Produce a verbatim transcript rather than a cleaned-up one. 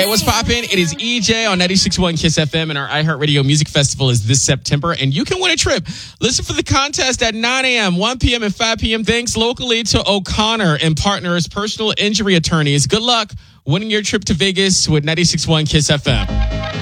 what's poppin'? It is E J on ninety-six point one Kiss F M, and our iHeartRadio Music Festival is this September, and you can win a trip. Listen for the contest at nine a.m., one p.m., and five p.m. Thanks locally to O'Connor and Partners Personal Injury Attorneys. Good luck winning your trip to Vegas with ninety-six point one Kiss F M.